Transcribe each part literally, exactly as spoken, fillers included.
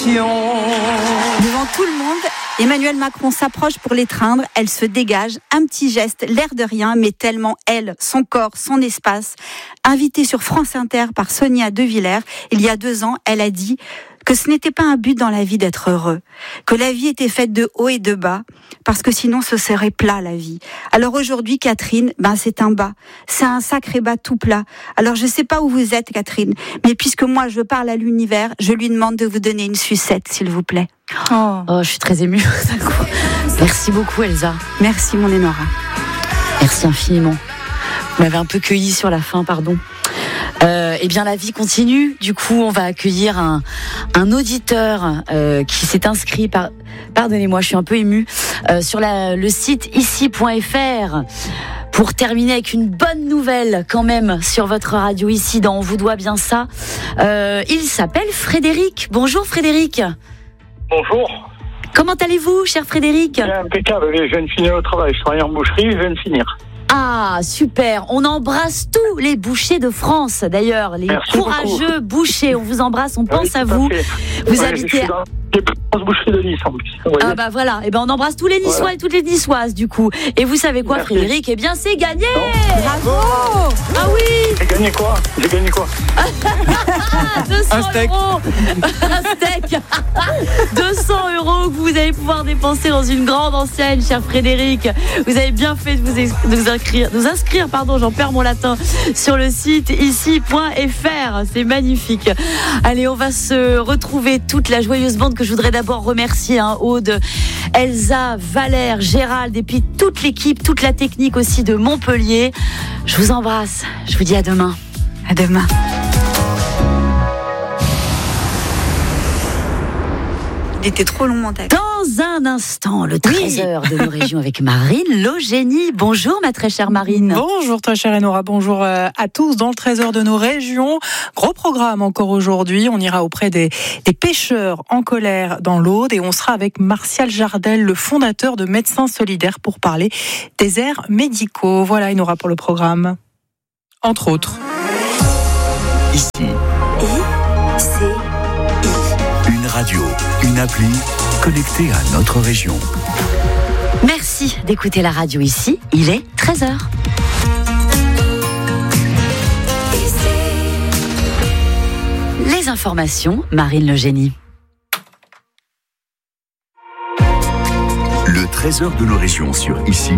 passion. Devant tout le monde, Emmanuel Macron s'approche pour l'étreindre. Elle se dégage, un petit geste, l'air de rien, mais tellement elle, son corps, son espace. Invitée sur France Inter par Sonia De Villers, il y a deux ans, elle a dit que ce n'était pas un but dans la vie d'être heureux, que la vie était faite de haut et de bas, parce que sinon ce serait plat la vie. Alors aujourd'hui, Catherine, ben c'est un bas, c'est un sacré bas tout plat. Alors je sais pas où vous êtes, Catherine, mais puisque moi je parle à l'univers, je lui demande de vous donner une sucette, s'il vous plaît. Oh, oh je suis très émue. Merci beaucoup, Elsa. Merci, mon Enora. Merci infiniment. Vous m'avez un peu cueilli sur la fin, pardon. Euh, eh bien, la vie continue. Du coup, on va accueillir un, un auditeur euh, qui s'est inscrit par, pardonnez-moi, je suis un peu émue, euh, sur la, le site ici point f r. Pour terminer avec une bonne nouvelle quand même sur votre radio ici dans On vous doit bien ça. Euh, il s'appelle Frédéric. Bonjour Frédéric. Bonjour. Comment allez-vous, cher Frédéric ? Bien, impeccable. Je viens de finir le travail. Je travaille en boucherie. Je viens de finir. Ah, super. On embrasse tous les bouchers de France, d'ailleurs. Les Merci courageux beaucoup. Bouchers. On vous embrasse, on pense oui, à vous. À vous ouais, habitez... Les plus grosses boucheries de Nice, en plus. Ah bah voilà. Et ben on embrasse tous les Niçois voilà. Et toutes les Niçoises, du coup. Et vous savez quoi, Merci. Frédéric ? Eh bien, c'est gagné. Non. Bravo. Ah oui. J'ai gagné quoi ? J'ai gagné quoi ? deux cents Un steak. euros. Un steak. deux cents euros que vous allez pouvoir dépenser dans une grande enseigne, cher Frédéric. Vous avez bien fait de vous, ex- de vous inscrire, de vous inscrire, pardon, j'en perds mon latin, sur le site ici point f r. C'est magnifique. Allez, on va se retrouver toute la joyeuse bande que je voudrais d'abord remercier, hein, Aude, Elsa, Valère, Gérald et puis toute l'équipe, toute la technique aussi de Montpellier. Je vous embrasse. Je vous dis à demain. À demain. Il était trop long, mon texte. Dans un instant, le trésor oui. de nos régions avec Marine Logénie. Bonjour, ma très chère Marine. Bonjour, très chère Enora. Bonjour à tous. Dans le trésor de nos régions, gros programme encore aujourd'hui. On ira auprès des, des pêcheurs en colère dans l'Aude et on sera avec Martial Jardel, le fondateur de Médecins Solidaires, pour parler des airs médicaux. Voilà, Enora, pour le programme. Entre autres. Ici. I, C, I. Une radio, une appli connectée à notre région. Merci d'écouter la radio ici. Il est treize heures. Les informations, Marine Logénie. Le trésor de nos régions sur Ici.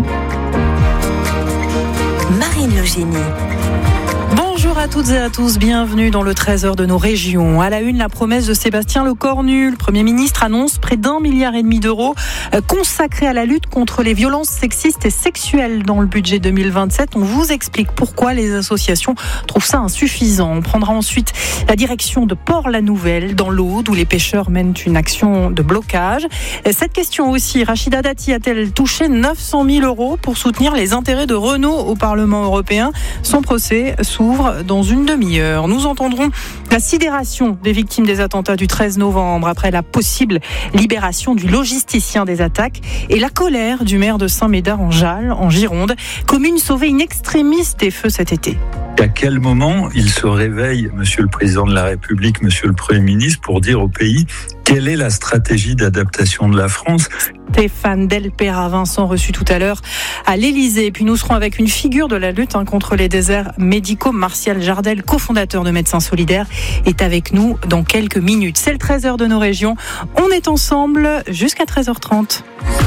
Marine Logénie. Bonjour à toutes et à tous, bienvenue dans le trésor de nos régions. À la une, la promesse de Sébastien Lecornu. Le Premier ministre annonce près d'un milliard et demi d'euros consacrés à la lutte contre les violences sexistes et sexuelles dans le budget deux mille vingt-sept. On vous explique pourquoi les associations trouvent ça insuffisant. On prendra ensuite la direction de Port-la-Nouvelle dans l'Aude où les pêcheurs mènent une action de blocage. Cette question aussi, Rachida Dati a-t-elle touché neuf cent mille euros pour soutenir les intérêts de Renault au Parlement européen ? Son procès s'ouvre dans une demi-heure. Nous entendrons la sidération des victimes des attentats du treize novembre après la possible libération du logisticien des attaques et la colère du maire de Saint-Médard en Jalles, en Gironde, commune sauvée in extremis des feux cet été. À quel moment il se réveille, Monsieur le Président de la République, Monsieur le Premier ministre, pour dire au pays quelle est la stratégie d'adaptation de la France ? Stéphane Delpera, Vincent, reçu tout à l'heure à l'Élysée. Et puis nous serons avec une figure de la lutte hein, contre les déserts médicaux. Martial Jardel, cofondateur de Médecins Solidaires, est avec nous dans quelques minutes. C'est le trésor de nos régions. On est ensemble jusqu'à treize heures trente.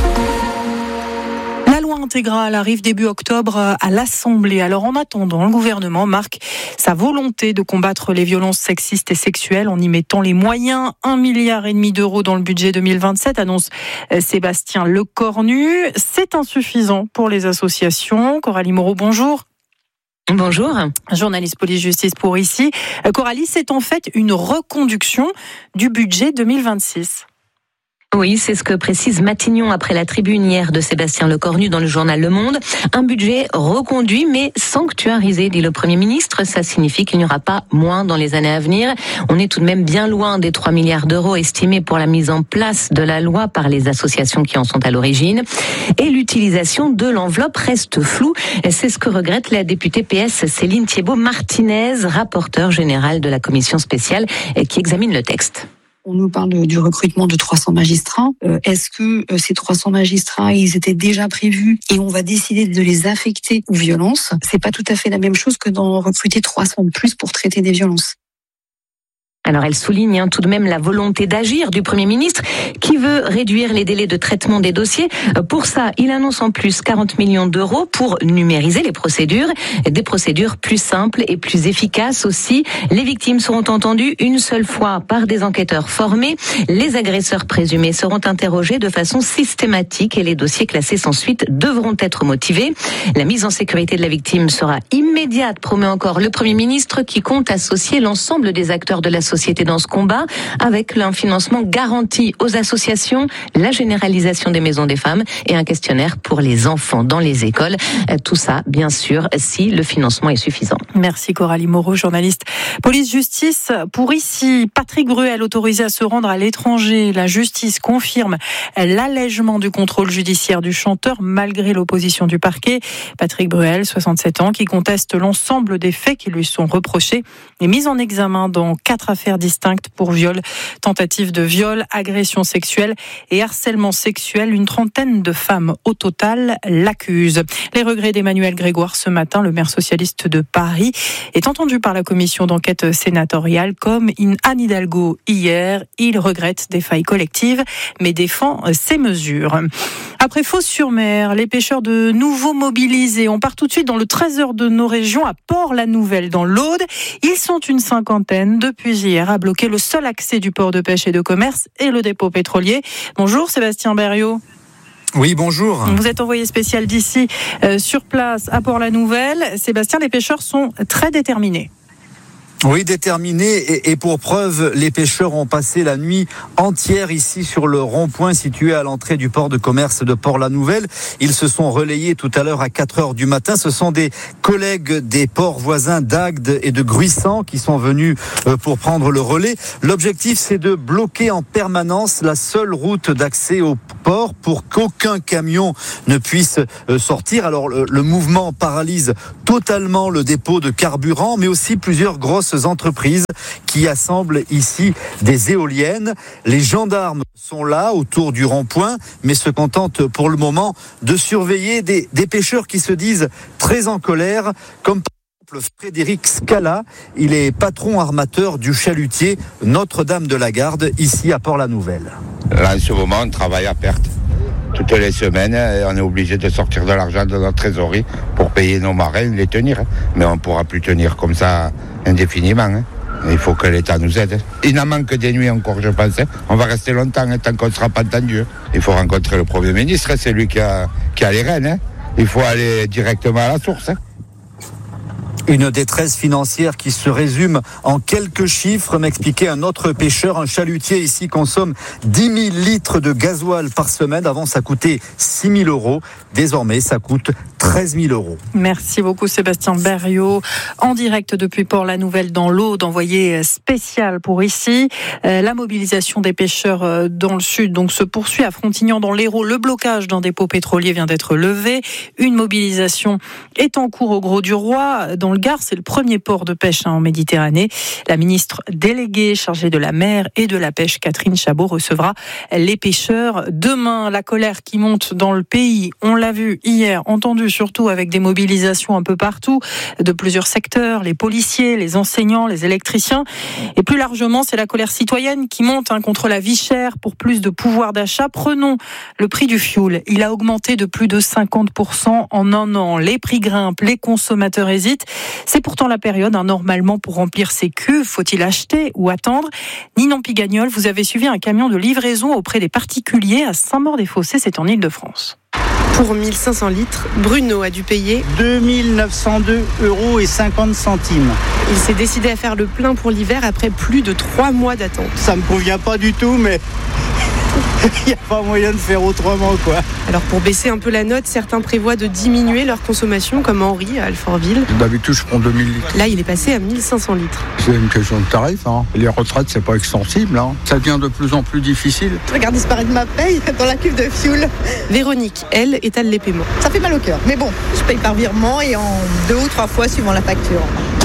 La loi intégrale arrive début octobre à l'Assemblée. Alors en attendant, le gouvernement marque sa volonté de combattre les violences sexistes et sexuelles en y mettant les moyens. Un milliard et demi d'euros dans le budget deux mille vingt-sept, annonce Sébastien Lecornu. C'est insuffisant pour les associations. Coralie Moreau, bonjour. Bonjour. Journaliste police-justice pour Ici. Coralie, c'est en fait une reconduction du budget deux mille vingt-six. Oui, c'est ce que précise Matignon après la tribune hier de Sébastien Lecornu dans le journal Le Monde. Un budget reconduit mais sanctuarisé, dit le Premier ministre. Ça signifie qu'il n'y aura pas moins dans les années à venir. On est tout de même bien loin des trois milliards d'euros estimés pour la mise en place de la loi par les associations qui en sont à l'origine. Et l'utilisation de l'enveloppe reste floue. C'est ce que regrette la députée P S Céline Thiébaut-Martinez, rapporteure générale de la commission spéciale qui examine le texte. On nous parle de, du recrutement de trois cents magistrats. Euh, est-ce que euh, ces trois cents magistrats, ils étaient déjà prévus et on va décider de les affecter aux violences? C'est pas tout à fait la même chose que d'en recruter trois cents de plus pour traiter des violences. Alors elle souligne hein, tout de même la volonté d'agir du Premier ministre qui veut réduire les délais de traitement des dossiers. Pour ça, il annonce en plus quarante millions d'euros pour numériser les procédures, des procédures plus simples et plus efficaces aussi. Les victimes seront entendues une seule fois par des enquêteurs formés. Les agresseurs présumés seront interrogés de façon systématique et les dossiers classés sans suite devront être motivés. La mise en sécurité de la victime sera immédiate, promet encore le Premier ministre qui compte associer l'ensemble des acteurs de la société société dans ce combat, avec un financement garanti aux associations, la généralisation des maisons des femmes et un questionnaire pour les enfants dans les écoles. Tout ça, bien sûr, si le financement est suffisant. Merci Coralie Moreau, journaliste police-justice. Pour ici, Patrick Bruel autorisé à se rendre à l'étranger. La justice confirme l'allègement du contrôle judiciaire du chanteur malgré l'opposition du parquet. Patrick Bruel, soixante-sept ans, qui conteste l'ensemble des faits qui lui sont reprochés, est mis en examen dans quatre affaires distinctes pour viol, tentative de viol, agression sexuelle et harcèlement sexuel. Une trentaine de femmes au total l'accusent. Les regrets d'Emmanuel Grégoire ce matin, le maire socialiste de Paris, est entendu par la commission d'enquête sénatoriale comme Anne Hidalgo hier. Il regrette des failles collectives mais défend ces mesures. Après Fos-sur-Mer, les pêcheurs de nouveau mobilisés. On part tout de suite dans le trésor de nos régions à Port-la-Nouvelle dans l'Aude. Ils sont une cinquantaine depuis hier à bloquer le seul accès du port de pêche et de commerce et le dépôt pétrolier. Bonjour Sébastien Berriot. Oui, bonjour. Vous êtes envoyé spécial d'ici euh, sur place à Port-la-Nouvelle. Sébastien, les pêcheurs sont très déterminés. Oui, déterminés et, et pour preuve, les pêcheurs ont passé la nuit entière ici sur le rond-point situé à l'entrée du port de commerce de Port-la-Nouvelle. Ils se sont relayés tout à l'heure à quatre heures du matin. Ce sont des collègues des ports voisins d'Agde et de Gruissant qui sont venus pour prendre le relais. L'objectif, c'est de bloquer en permanence la seule route d'accès au port pour qu'aucun camion ne puisse sortir. Alors, le, le mouvement paralyse totalement le dépôt de carburant, mais aussi plusieurs grosses entreprises qui assemblent ici des éoliennes. Les gendarmes sont là autour du rond-point, mais se contentent pour le moment de surveiller des, des pêcheurs qui se disent très en colère, comme par exemple Frédéric Scala. Il est patron armateur du chalutier Notre-Dame-de-la-Garde ici à Port-la-Nouvelle. Là, en ce moment, on travaille à perte. Toutes les semaines, on est obligé de sortir de l'argent de notre trésorerie pour payer nos marins, les tenir. Mais on ne pourra plus tenir comme ça indéfiniment. Il faut que l'État nous aide. Il n'en manque des nuits encore, je pense. On va rester longtemps, tant qu'on ne sera pas entendu. Il faut rencontrer le Premier ministre, c'est lui qui a, qui a les rênes. Il faut aller directement à la source. Une détresse financière qui se résume en quelques chiffres, m'expliquait un autre pêcheur. Un chalutier ici consomme dix mille litres de gasoil par semaine. Avant, ça coûtait six mille euros. Désormais, ça coûte treize mille euros. Merci beaucoup Sébastien Berriot. En direct depuis Port-la-Nouvelle dans l'Aude, envoyé spécial pour ici. Euh, la mobilisation des pêcheurs dans le sud donc se poursuit à Frontignan dans l'Hérault. Le blocage d'un dépôt pétrolier vient d'être levé. Une mobilisation est en cours au Grau-du-Roi. Dans le Gard, c'est le premier port de pêche hein, en Méditerranée. La ministre déléguée chargée de la mer et de la pêche, Catherine Chabot, recevra les pêcheurs demain. La colère qui monte dans le pays, on l'a vu hier, entendu surtout avec des mobilisations un peu partout de plusieurs secteurs, les policiers, les enseignants, les électriciens. Et plus largement, c'est la colère citoyenne qui monte hein, contre la vie chère pour plus de pouvoir d'achat. Prenons le prix du fioul. Il a augmenté de plus de cinquante pour cent en un an. Les prix grimpent, les consommateurs hésitent. C'est pourtant la période, hein, normalement, pour remplir ses cuves. Faut-il acheter ou attendre? Ninon Pigagnol, vous avez suivi un camion de livraison auprès des particuliers à Saint-Maur-des-Fossés, c'est en Île-de-France. Pour mille cinq cents litres, Bruno a dû payer deux mille neuf cent deux euros et cinquante centimes. Il s'est décidé à faire le plein pour l'hiver après plus de trois mois d'attente. Ça me convient pas du tout, mais il n'y a pas moyen de faire autrement, quoi. Alors pour baisser un peu la note, certains prévoient de diminuer leur consommation, comme Henri à Alfortville. D'habitude, je prends deux mille litres. Là, il est passé à mille cinq cents litres. C'est une question de tarif. Hein. Les retraites, c'est pas extensible. Hein. Ça devient de plus en plus difficile. Je regarde disparaître ma paye dans la cuve de fioul. Véronique, elle, étale les paiements. Ça fait mal au cœur. Mais bon, je paye par virement et en deux ou trois fois suivant la facture.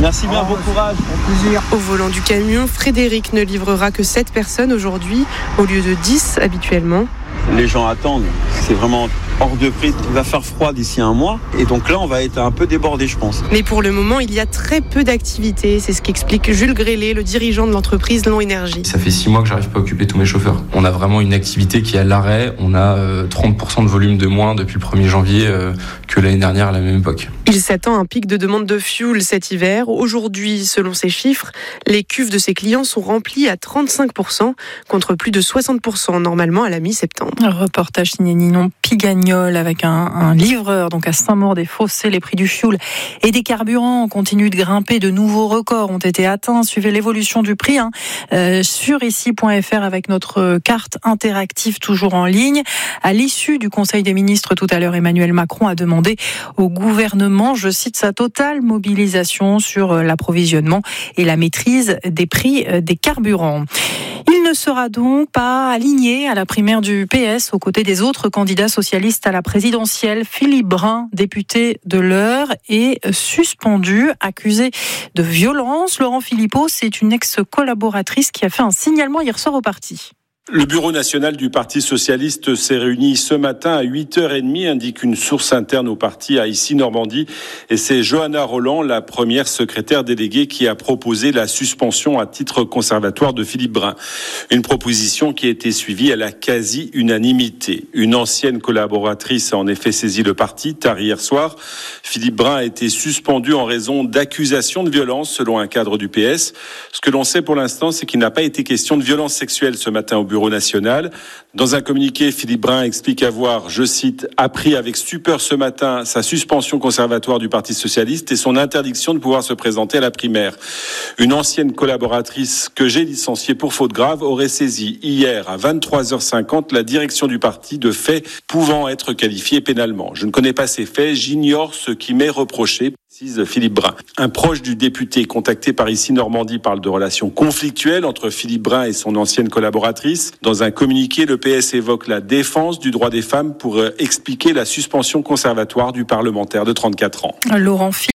Merci bien, bon courage. Au plaisir. Au volant du camion, Frédéric ne livrera que sept personnes aujourd'hui, au lieu de dix habituellement. Les gens attendent, c'est vraiment hors de prix. Il va faire froid d'ici un mois et donc là on va être un peu débordé, je pense. Mais pour le moment, il y a très peu d'activités, c'est ce qu'explique Jules Grélé, le dirigeant de l'entreprise Long Énergie. Ça fait six mois que j'arrive pas à occuper tous mes chauffeurs. On a vraiment une activité qui est à l'arrêt, on a euh, trente pour cent de volume de moins depuis le premier janvier euh, que l'année dernière à la même époque. Il s'attend à un pic de demande de fuel cet hiver. Aujourd'hui, selon ces chiffres, les cuves de ses clients sont remplies à trente-cinq pour cent contre plus de soixante pour cent normalement à la mi-septembre. Un reportage signé Ninon Pigagnol avec un, un livreur donc à Saint-Maur-des-Fossés. Les prix du fioul et des carburants continuent de grimper. De nouveaux records ont été atteints. Suivez l'évolution du prix hein, euh, sur ici point f r avec notre carte interactive toujours en ligne. À l'issue du Conseil des ministres tout à l'heure, Emmanuel Macron a demandé au gouvernement, je cite, sa totale mobilisation sur l'approvisionnement et la maîtrise des prix des carburants. Il ne sera donc pas aligné à la primaire du P S aux côtés des autres candidats socialistes à la présidentielle. Philippe Brun, député de l'Eure, est suspendu, accusé de violence. Laurent Philippot, c'est une ex-collaboratrice qui a fait un signalement hier soir au parti. Le bureau national du Parti socialiste s'est réuni ce matin à huit heures trente, indique une source interne au parti à Issy-Normandie. Et c'est Johanna Roland, la première secrétaire déléguée, qui a proposé la suspension à titre conservatoire de Philippe Brun. Une proposition qui a été suivie à la quasi-unanimité. Une ancienne collaboratrice a en effet saisi le parti tard hier soir. Philippe Brun a été suspendu en raison d'accusations de violence selon un cadre du P S. Ce que l'on sait pour l'instant, c'est qu'il n'a pas été question de violence sexuelle ce matin au bureau national. Dans un communiqué, Philippe Brun explique avoir, je cite, appris avec stupeur ce matin sa suspension conservatoire du Parti socialiste et son interdiction de pouvoir se présenter à la primaire. Une ancienne collaboratrice que j'ai licenciée pour faute grave aurait saisi hier à vingt-trois heures cinquante la direction du parti de faits pouvant être qualifiés pénalement. Je ne connais pas ces faits, j'ignore ce qui m'est reproché, précise Philippe Brun. Un proche du député contacté par Issy-Normandie parle de relations conflictuelles entre Philippe Brun et son ancienne collaboratrice. Dans un communiqué, le P S évoque la défense du droit des femmes pour expliquer la suspension conservatoire du parlementaire de trente-quatre ans. Laurent Philippot.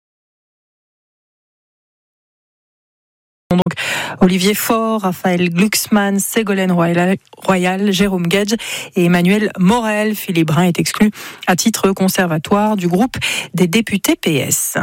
Donc, Olivier Faure, Raphaël Glucksmann, Ségolène Royal, Royal, Jérôme Gage et Emmanuel Morel. Philippe Brun est exclu à titre conservatoire du groupe des députés P S.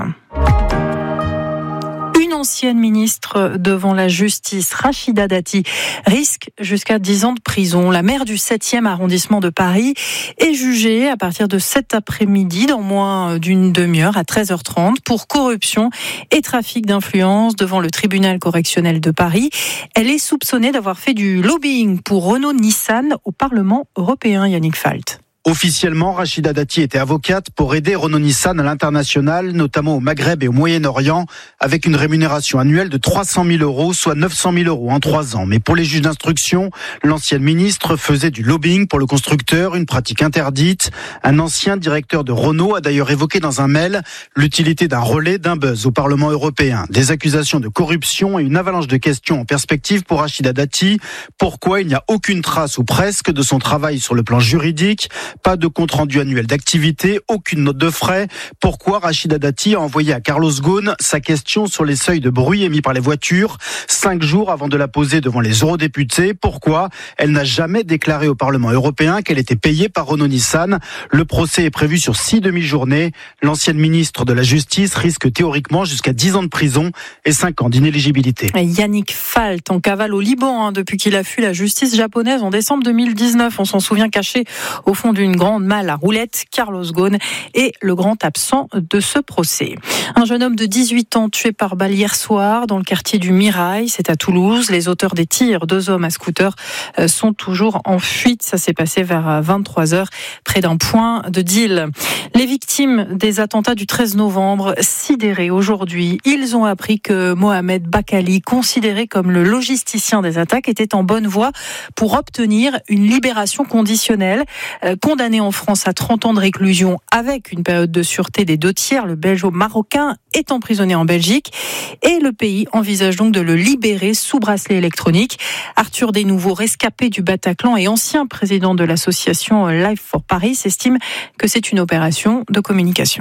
Une ancienne ministre devant la justice, Rachida Dati, risque jusqu'à dix ans de prison. La maire du septième arrondissement de Paris est jugée à partir de cet après-midi, dans moins d'une demi-heure, à treize heures trente, pour corruption et trafic d'influence devant le tribunal correctionnel de Paris. Elle est soupçonnée d'avoir fait du lobbying pour Renault-Nissan au Parlement européen, Yannick Falt. Officiellement, Rachida Dati était avocate pour aider Renault-Nissan à l'international, notamment au Maghreb et au Moyen-Orient, avec une rémunération annuelle de trois cent mille euros, soit neuf cent mille euros en trois ans. Mais pour les juges d'instruction, l'ancienne ministre faisait du lobbying pour le constructeur, une pratique interdite. Un ancien directeur de Renault a d'ailleurs évoqué dans un mail l'utilité d'un relais, d'un buzz au Parlement européen. Des accusations de corruption et une avalanche de questions en perspective pour Rachida Dati. Pourquoi il n'y a aucune trace ou presque de son travail sur le plan juridique? Pas de compte-rendu annuel d'activité, aucune note de frais. Pourquoi Rachida Dati a envoyé à Carlos Ghosn sa question sur les seuils de bruit émis par les voitures, cinq jours avant de la poser devant les eurodéputés? Pourquoi elle n'a jamais déclaré au Parlement européen qu'elle était payée par Renault-Nissan? Le procès est prévu sur six demi-journées. L'ancienne ministre de la Justice risque théoriquement jusqu'à dix ans de prison et cinq ans d'inéligibilité. Yannick Falt en cavale au Liban hein, depuis qu'il a fui la justice japonaise en décembre deux mille dix-neuf. On s'en souvient, caché au fond d'une grande malle à roulettes. Carlos Ghosn est le grand absent de ce procès. Un jeune homme de dix-huit ans tué par balle hier soir dans le quartier du Mirail, c'est à Toulouse. Les auteurs des tirs, deux hommes à scooter, sont toujours en fuite. Ça s'est passé vers vingt-trois heures près d'un point de deal. Les victimes des attentats du treize novembre, sidérés aujourd'hui, ils ont appris que Mohamed Bakali, considéré comme le logisticien des attaques, était en bonne voie pour obtenir une libération conditionnelle. Condamné en France à trente ans de réclusion avec une période de sûreté des deux tiers, le Belgeo-Marocain est emprisonné en Belgique et le pays envisage donc de le libérer sous bracelet électronique. Arthur Desnouveaux, rescapé du Bataclan et ancien président de l'association Life for Paris, estime que c'est une opération de communication.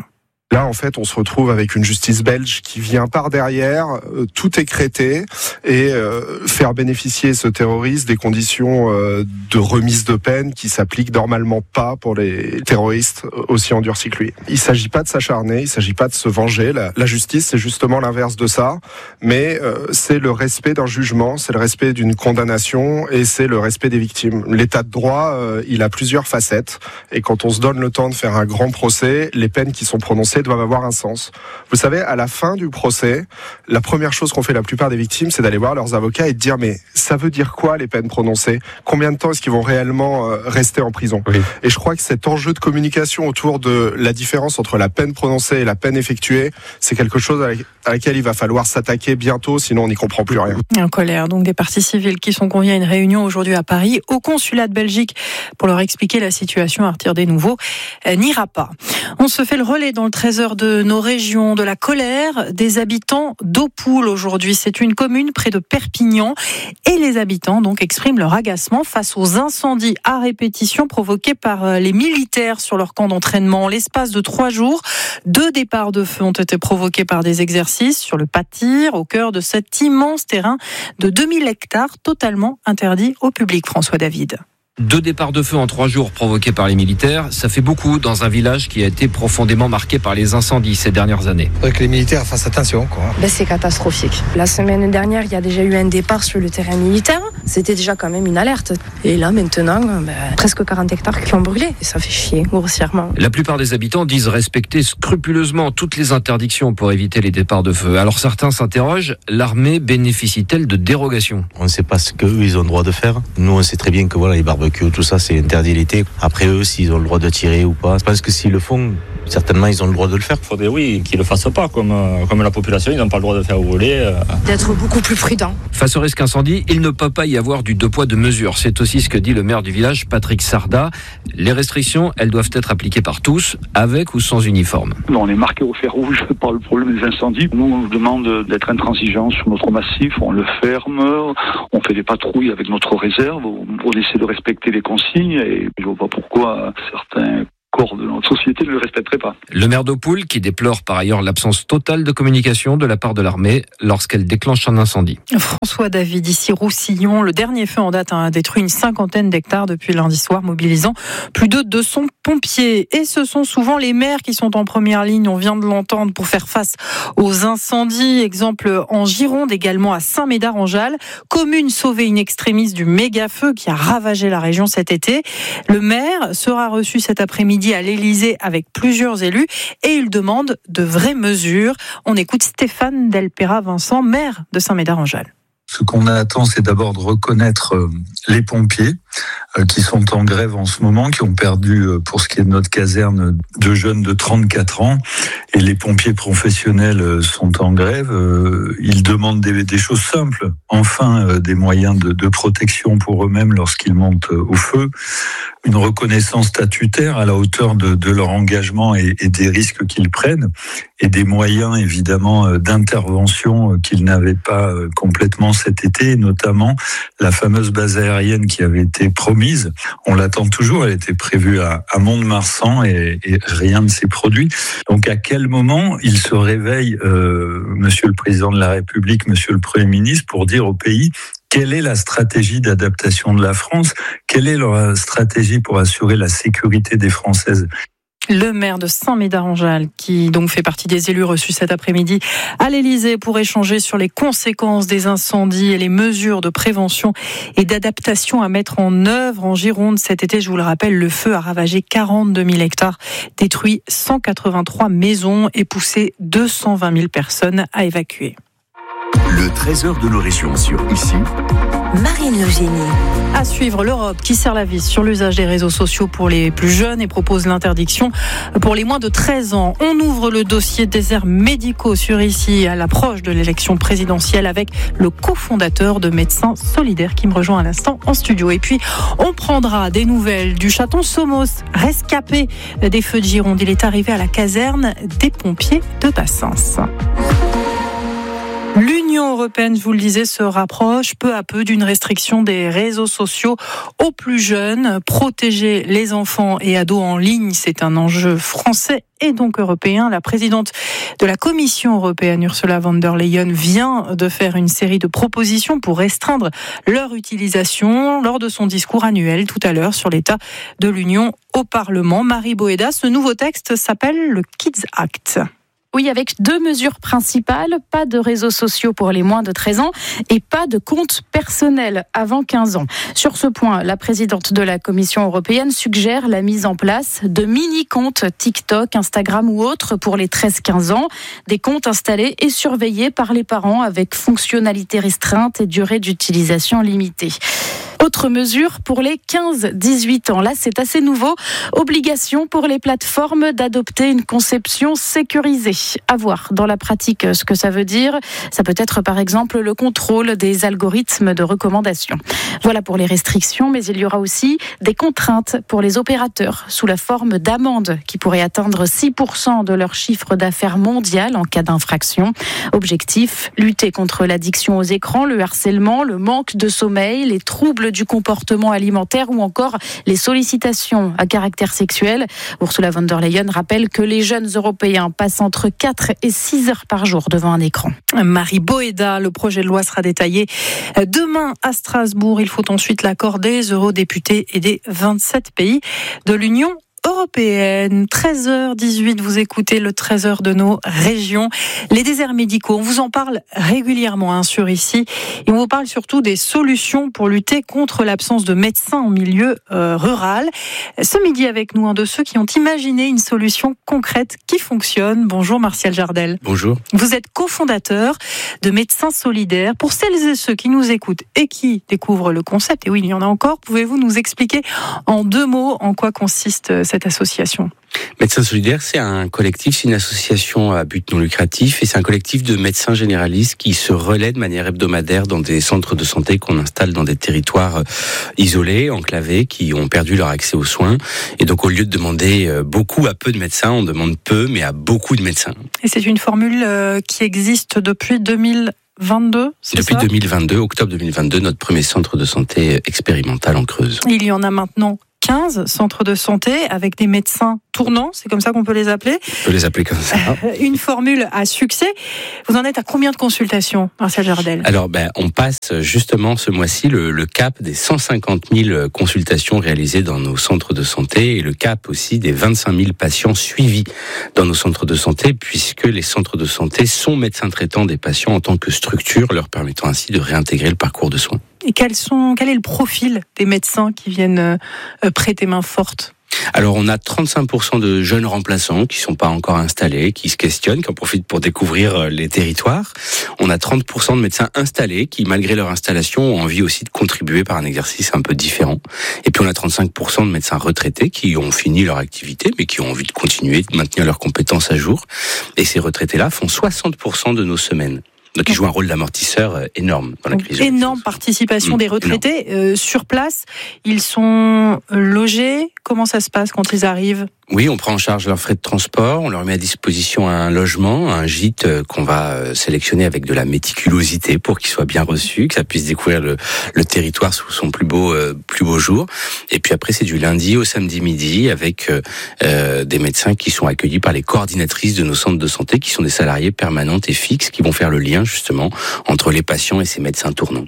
Là, en fait, on se retrouve avec une justice belge qui vient par derrière, euh, tout écrêter et euh, faire bénéficier ce terroriste des conditions euh, de remise de peine qui s'appliquent normalement pas pour les terroristes aussi endurcis que lui. Il s'agit pas de s'acharner, il s'agit pas de se venger. La, la justice, c'est justement l'inverse de ça, mais euh, c'est le respect d'un jugement, c'est le respect d'une condamnation et c'est le respect des victimes. L'état de droit, euh, il a plusieurs facettes et quand on se donne le temps de faire un grand procès, les peines qui sont prononcées doivent avoir un sens. Vous savez, à la fin du procès, la première chose qu'ont fait la plupart des victimes, c'est d'aller voir leurs avocats et de dire mais ça veut dire quoi les peines prononcées ? Combien de temps est-ce qu'ils vont réellement rester en prison ? Oui. Et je crois que cet enjeu de communication autour de la différence entre la peine prononcée et la peine effectuée, c'est quelque chose à laquelle il va falloir s'attaquer bientôt, sinon on n'y comprend plus rien. En colère, donc des parties civiles qui sont conviés à une réunion aujourd'hui à Paris, au consulat de Belgique, pour leur expliquer la situation à partir des nouveaux, euh, n'ira pas. On se fait le relais dans le treize heures de nos régions de la colère des habitants d'Aupoul aujourd'hui. C'est une commune près de Perpignan et les habitants donc expriment leur agacement face aux incendies à répétition provoqués par les militaires sur leur camp d'entraînement. En l'espace de trois jours, deux départs de feu ont été provoqués par des exercices sur le Pâtir, au cœur de cet immense terrain de deux mille hectares totalement interdit au public. François David. Deux départs de feu en trois jours provoqués par les militaires, ça fait beaucoup dans un village qui a été profondément marqué par les incendies ces dernières années. Il faudrait que les militaires fassent attention, quoi. Ben, c'est catastrophique. La semaine dernière, il y a déjà eu un départ sur le terrain militaire. C'était déjà quand même une alerte. Et là, maintenant, ben, presque quarante hectares qui ont brûlé. Et ça fait chier, grossièrement. La plupart des habitants disent respecter scrupuleusement toutes les interdictions pour éviter les départs de feu. Alors certains s'interrogent, l'armée bénéficie-t-elle de dérogations ? On ne sait pas ce qu'eux, ils ont le droit de faire. Nous, on sait très bien que voilà, les barbecues, tout ça, c'est interdit l'été. Après eux, s'ils ont le droit de tirer ou pas. Je pense que s'ils le font, certainement, ils ont le droit de le faire. Il faudrait, oui, qu'ils le fassent pas. Comme, euh, comme la population, ils n'ont pas le droit de faire rouler. Euh. D'être beaucoup plus prudent. Face au risque incendie, il ne peut pas y avoir du deux poids, deux mesures. C'est aussi ce que dit le maire du village, Patrick Sarda. Les restrictions, elles doivent être appliquées par tous, avec ou sans uniforme. On est marqué au fer rouge par le problème des incendies. Nous, on nous demande d'être intransigeants sur notre massif. On le ferme, on fait des patrouilles avec notre réserve. On essaie de respecter les consignes et je vois pas pourquoi certains corps de notre société ne le respecteraient pas. Le maire d'Aupoul qui déplore par ailleurs l'absence totale de communication de la part de l'armée lorsqu'elle déclenche un incendie. François David, ici Roussillon, le dernier feu en date a détruit une cinquantaine d'hectares depuis lundi soir, mobilisant plus de deux cents pompiers. Et ce sont souvent les maires qui sont en première ligne, on vient de l'entendre, pour faire face aux incendies. Exemple en Gironde, également à Saint-Médard-en-Jalles, commune sauvée in extremis du méga-feu qui a ravagé la région cet été. Le maire sera reçu cet après-midi à l'Élysée avec plusieurs élus et il demande de vraies mesures. On écoute Stéphane Delpera-Vincent, maire de Saint-Médard-en-Jalles. Ce qu'on attend, c'est d'abord de reconnaître les pompiers qui sont en grève en ce moment, qui ont perdu, pour ce qui est de notre caserne, deux jeunes de trente-quatre ans. Et les pompiers professionnels sont en grève. Ils demandent des, des choses simples. Enfin, des moyens de, de protection pour eux-mêmes lorsqu'ils montent au feu. Une reconnaissance statutaire à la hauteur de, de leur engagement et, et des risques qu'ils prennent. Et des moyens, évidemment, d'intervention qu'ils n'avaient pas complètement cet été, notamment la fameuse base aérienne qui avait été promise. On l'attend toujours, elle était prévue à, à Mont-de-Marsan et, et rien ne s'est produit. Donc à quel moment il se réveille, euh, Monsieur le Président de la République, Monsieur le Premier ministre, pour dire au pays quelle est la stratégie d'adaptation de la France, quelle est leur stratégie pour assurer la sécurité des Françaises? Le maire de Saint-Médard-en-Jalles, qui donc fait partie des élus reçus cet après-midi à l'Élysée pour échanger sur les conséquences des incendies et les mesures de prévention et d'adaptation à mettre en œuvre en Gironde. Cet été, je vous le rappelle, le feu a ravagé quarante-deux mille hectares, détruit cent quatre-vingt-trois maisons et poussé deux cent vingt mille personnes à évacuer. Le trésor de nos régions sur Ici, Marine Eugénie. À suivre, l'Europe qui serre la vis sur l'usage des réseaux sociaux pour les plus jeunes et propose l'interdiction pour les moins de treize ans. On ouvre le dossier déserts médicaux sur Ici à l'approche de l'élection présidentielle avec le cofondateur de Médecins Solidaires qui me rejoint à l'instant en studio. Et puis, on prendra des nouvelles du chaton Somos, rescapé des feux de Gironde. Il est arrivé à la caserne des pompiers de Bassens. L'Union européenne, je vous le disais, se rapproche peu à peu d'une restriction des réseaux sociaux aux plus jeunes. Protéger les enfants et ados en ligne, c'est un enjeu français et donc européen. La présidente de la Commission européenne, Ursula von der Leyen, vient de faire une série de propositions pour restreindre leur utilisation lors de son discours annuel tout à l'heure sur l'état de l'Union au Parlement. Marie Boéda, ce nouveau texte s'appelle le Kids Act. Oui, avec deux mesures principales, pas de réseaux sociaux pour les moins de treize ans et pas de compte personnel avant quinze ans. Sur ce point, la présidente de la Commission européenne suggère la mise en place de mini-comptes TikTok, Instagram ou autres pour les treize quinze ans, des comptes installés et surveillés par les parents avec fonctionnalités restreintes et durée d'utilisation limitée. Autre mesure pour les quinze dix-huit ans. Là, c'est assez nouveau. Obligation pour les plateformes d'adopter une conception sécurisée. À voir dans la pratique ce que ça veut dire. Ça peut être par exemple le contrôle des algorithmes de recommandation. Voilà pour les restrictions, mais il y aura aussi des contraintes pour les opérateurs sous la forme d'amendes qui pourraient atteindre six pour cent de leur chiffre d'affaires mondial en cas d'infraction. Objectif, lutter contre l'addiction aux écrans, le harcèlement, le manque de sommeil, les troubles du comportement alimentaire ou encore les sollicitations à caractère sexuel. Ursula von der Leyen rappelle que les jeunes Européens passent entre quatre et six heures par jour devant un écran. Marie Boéda, le projet de loi sera détaillé demain à Strasbourg. Il faut ensuite l'accord des eurodéputés et des vingt-sept pays de l'Union européenne. treize heures dix-huit, vous écoutez le treize heures de nos régions. Les déserts médicaux, on vous en parle régulièrement hein, sur ici, et on vous parle surtout des solutions pour lutter contre l'absence de médecins en milieu euh, rural. Ce midi avec nous, un de ceux qui ont imaginé une solution concrète qui fonctionne. Bonjour Martial Jardel. Bonjour. Vous êtes cofondateur de Médecins Solidaires. Pour celles et ceux qui nous écoutent et qui découvrent le concept, et oui, il y en a encore, pouvez-vous nous expliquer en deux mots en quoi consiste cette association ? Médecins Solidaires, c'est un collectif, c'est une association à but non lucratif et c'est un collectif de médecins généralistes qui se relaient de manière hebdomadaire dans des centres de santé qu'on installe dans des territoires isolés, enclavés, qui ont perdu leur accès aux soins. Et donc au lieu de demander beaucoup à peu de médecins, on demande peu mais à beaucoup de médecins. Et c'est une formule qui existe depuis deux mille vingt-deux, c'est Depuis ça ? deux mille vingt-deux, octobre deux mille vingt-deux, notre premier centre de santé expérimental en Creuse. Il y en a maintenant quinze centres de santé avec des médecins tournants, c'est comme ça qu'on peut les appeler. On peut les appeler comme ça. Une formule à succès. Vous en êtes à combien de consultations, Martial Jardel ? Alors, ben, on passe justement ce mois-ci le, le cap des cent cinquante mille consultations réalisées dans nos centres de santé et le cap aussi des vingt-cinq mille patients suivis dans nos centres de santé, puisque les centres de santé sont médecins traitants des patients en tant que structure, leur permettant ainsi de réintégrer le parcours de soins. Et quels sont, quel est le profil des médecins qui viennent euh, prêter main forte ? Alors, on a trente-cinq pour cent de jeunes remplaçants qui sont pas encore installés, qui se questionnent, qui en profitent pour découvrir les territoires. On a trente pour cent de médecins installés qui, malgré leur installation, ont envie aussi de contribuer par un exercice un peu différent. Et puis, on a trente-cinq pour cent de médecins retraités qui ont fini leur activité, mais qui ont envie de continuer, de maintenir leurs compétences à jour. Et ces retraités-là font soixante pour cent de nos semaines. Donc ils jouent un rôle d'amortisseur énorme dans la crise. Énorme participation mmh, des retraités. Euh, sur place, ils sont logés. Comment ça se passe quand ils arrivent ? Oui, on prend en charge leurs frais de transport, on leur met à disposition un logement, un gîte qu'on va sélectionner avec de la méticulosité pour qu'il soit bien reçu, que ça puisse découvrir le, le territoire sous son plus beau, euh, plus beau jour. Et puis après, c'est du lundi au samedi midi avec euh, des médecins qui sont accueillis par les coordinatrices de nos centres de santé, qui sont des salariés permanentes et fixes, qui vont faire le lien justement entre les patients et ces médecins tournants.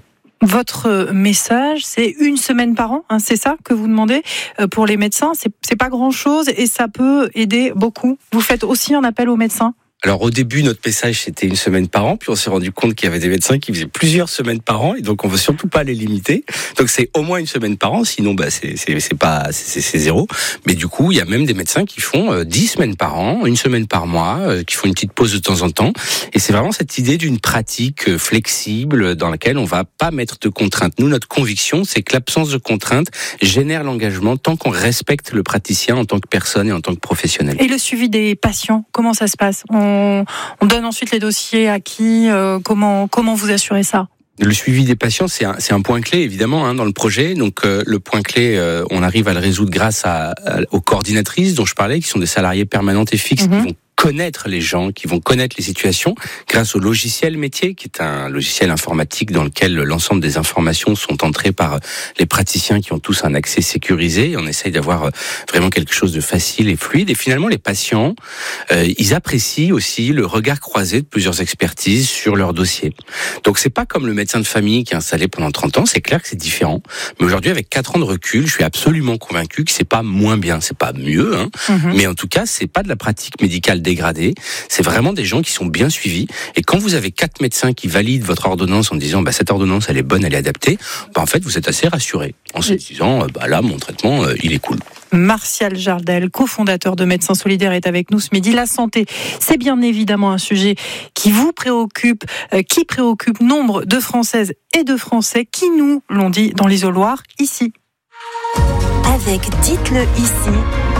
Votre message, c'est une semaine par an, hein, c'est ça que vous demandez pour les médecins. C'est, c'est pas grand-chose et ça peut aider beaucoup. Vous faites aussi un appel aux médecins ? Alors au début, notre message, c'était une semaine par an, puis on s'est rendu compte qu'il y avait des médecins qui faisaient plusieurs semaines par an, et donc on veut surtout pas les limiter. Donc c'est au moins une semaine par an, sinon bah c'est c'est, c'est pas c'est, c'est zéro. Mais du coup, il y a même des médecins qui font euh, dix semaines par an, une semaine par mois, euh, qui font une petite pause de temps en temps. Et c'est vraiment cette idée d'une pratique euh, flexible dans laquelle on va pas mettre de contraintes. Nous, notre conviction, c'est que l'absence de contraintes génère l'engagement tant qu'on respecte le praticien en tant que personne et en tant que professionnel. Et le suivi des patients, comment ça se passe ? On On, on donne ensuite les dossiers à qui, euh, comment, comment vous assurez ça ? Le suivi des patients, c'est un, c'est un point clé évidemment hein, dans le projet. Donc euh, le point clé, euh, on arrive à le résoudre grâce à, à, aux coordinatrices dont je parlais, qui sont des salariés permanentes et fixes, mmh. qui vont connaître les gens, qui vont connaître les situations grâce au logiciel métier, qui est un logiciel informatique dans lequel l'ensemble des informations sont entrées par les praticiens qui ont tous un accès sécurisé. On essaye d'avoir vraiment quelque chose de facile et fluide. Et finalement, les patients, euh, ils apprécient aussi le regard croisé de plusieurs expertises sur leur dossier. Donc c'est pas comme le médecin de famille qui est installé pendant trente ans, c'est clair que c'est différent. Mais aujourd'hui, avec quatre ans de recul, je suis absolument convaincu que c'est pas moins bien, c'est pas mieux, hein. Mm-hmm. Mais en tout cas, c'est pas de la pratique médicale dégradée. C'est vraiment des gens qui sont bien suivis. Et quand vous avez quatre médecins qui valident votre ordonnance en disant, bah, cette ordonnance, elle est bonne, elle est adaptée, bah, en fait, vous êtes assez rassuré. En se disant, bah, là, mon traitement, euh, il est cool. Martial Jardel, cofondateur de Médecins Solidaires, est avec nous ce midi. La santé, c'est bien évidemment un sujet qui vous préoccupe, euh, qui préoccupe nombre de Françaises et de Français qui nous l'ont dit dans l'isoloir, ici. Avec Dites-le ici.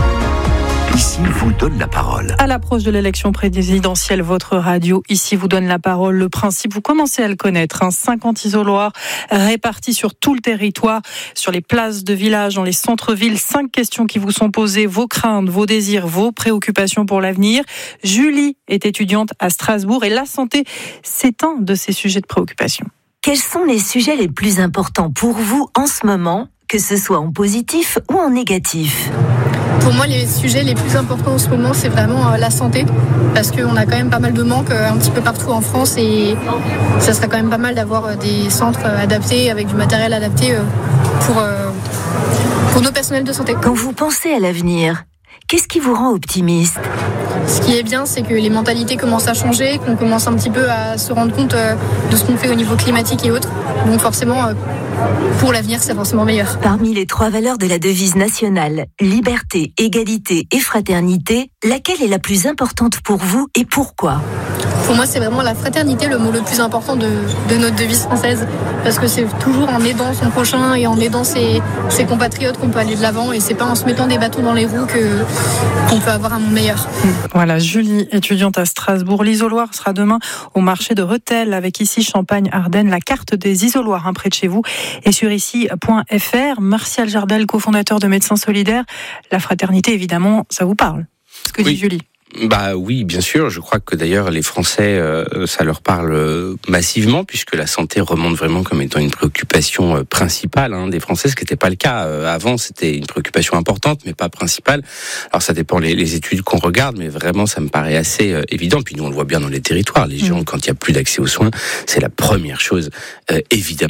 Ici vous donne la parole. À l'approche de l'élection présidentielle, votre radio Ici vous donne la parole. Le principe, vous commencez à le connaître. Hein, cinquante isoloirs répartis sur tout le territoire, sur les places de village, dans les centres-villes. Cinq questions qui vous sont posées, vos craintes, vos désirs, vos préoccupations pour l'avenir. Julie est étudiante à Strasbourg et la santé, c'est un de ses sujets de préoccupation. Quels sont les sujets les plus importants pour vous en ce moment, que ce soit en positif ou en négatif ? Pour moi, les sujets les plus importants en ce moment, c'est vraiment euh, la santé, parce qu'on a quand même pas mal de manques euh, un petit peu partout en France et ça serait quand même pas mal d'avoir euh, des centres euh, adaptés, avec du matériel adapté euh, pour, euh, pour nos personnels de santé. Quand vous pensez à l'avenir, qu'est-ce qui vous rend optimiste ? Ce qui est bien, c'est que les mentalités commencent à changer, qu'on commence un petit peu à se rendre compte euh, de ce qu'on fait au niveau climatique et autres. Donc forcément, euh, pour l'avenir, c'est forcément meilleur. Parmi les trois valeurs de la devise nationale, liberté, égalité et fraternité, laquelle est la plus importante pour vous et pourquoi ? Pour moi, c'est vraiment la fraternité, le mot le plus important de, de notre devise française, parce que c'est toujours en aidant son prochain et en aidant ses, ses compatriotes qu'on peut aller de l'avant, et c'est pas en se mettant des bâtons dans les roues que, qu'on peut avoir un monde meilleur. Voilà, Julie, étudiante à Strasbourg. L'isoloir sera demain au marché de Rethel, avec ici Champagne-Ardenne, la carte des isoloirs hein, près de chez vous, et sur ici point f r. Martial Jardel, cofondateur de Médecins Solidaires. La fraternité, évidemment, ça vous parle, ce que oui. dit Julie. Bah oui, bien sûr. Je crois que d'ailleurs les Français, euh, ça leur parle massivement, puisque la santé remonte vraiment comme étant une préoccupation euh, principale hein, des Français, ce qui n'était pas le cas euh, avant. C'était une préoccupation importante, mais pas principale. Alors ça dépend les, les études qu'on regarde, mais vraiment ça me paraît assez euh, évident. Puis nous on le voit bien dans les territoires. Les gens, mmh. quand il y a plus d'accès aux soins, c'est la première chose euh, évidemment